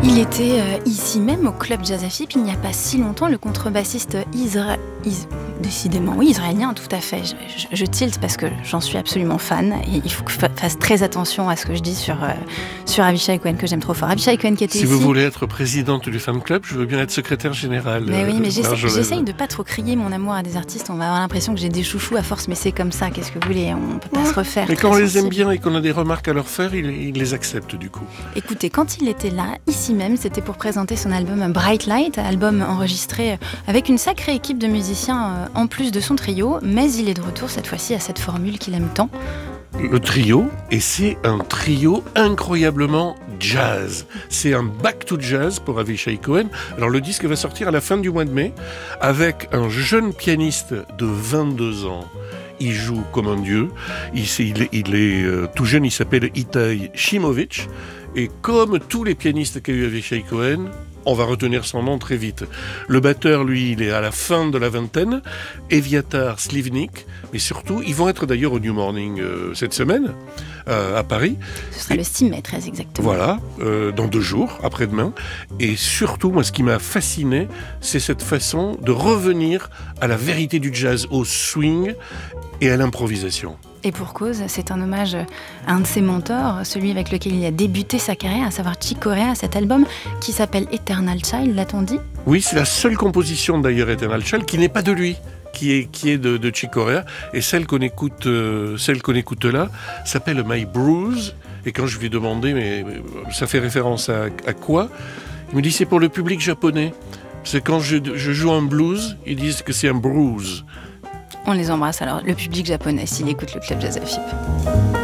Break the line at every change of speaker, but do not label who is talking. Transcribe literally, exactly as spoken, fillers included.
Il était euh, ici même au Club Jazz Afip il n'y a pas si longtemps, le contrebassiste Isra... Is... décidément, oui, israélien, tout à fait. Je, je, je tilte parce que j'en suis absolument fan et il faut que je fasse très attention à ce que je dis sur, euh, sur Avishai Cohen que j'aime trop fort. Avishai Cohen qui était
si
ici...
vous voulez être présidente du fan club, je veux bien être secrétaire général.
Mais oui, mais
euh,
j'essaie, j'essaye de pas trop crier mon amour à des artistes. On va avoir l'impression que j'ai des chouchous à force, mais c'est comme ça. Qu'est-ce que vous voulez ? On peut pas
ouais.
se refaire.
Mais quand on les aime bien et qu'on a des remarques à leur faire, ils, ils les acceptent du coup.
Écoutez, quand il était là, ici même, c'était pour présenter son album Bright Light, album enregistré avec une sacrée équipe de musiciens en plus de son trio, mais il est de retour cette fois-ci à cette formule qu'il aime tant.
Le trio, et c'est un trio incroyablement jazz. C'est un back to jazz pour Avishai Cohen. Alors le disque va sortir à la fin du mois de mai avec un jeune pianiste de vingt-deux ans. Il joue comme un dieu. Il, il, il est euh, tout jeune, il s'appelle Itai Shimovic. Et comme tous les pianistes qu'a eu Avishai Cohen, on va retenir son nom très vite. Le batteur, lui, il est à la fin de la vingtaine. Eviatar Slivnik. Mais surtout, ils vont être d'ailleurs au New Morning euh, cette semaine, euh, à Paris.
Ce sera et, le six mai, très exactement.
Voilà, euh, dans deux jours, après-demain. Et surtout, moi, ce qui m'a fasciné, c'est cette façon de revenir à la vérité du jazz, au swing et à l'improvisation.
Et pour cause, c'est un hommage à un de ses mentors, celui avec lequel il a débuté sa carrière, à savoir Chick Corea, cet album qui s'appelle Eternal Child, l'a-t-on dit ?
Oui, c'est la seule composition d'ailleurs, Eternal Child, qui n'est pas de lui, qui est, qui est de, de Chick Corea. Et celle qu'on écoute, euh, celle qu'on écoute là s'appelle My Blues. Et quand je lui ai demandé, mais ça fait référence à, à quoi ? Il me dit, c'est pour le public japonais. C'est quand je, je joue un blues, ils disent que c'est un bruise.
On les embrasse alors, le public japonais, s'il écoute le Club Jazz Afip.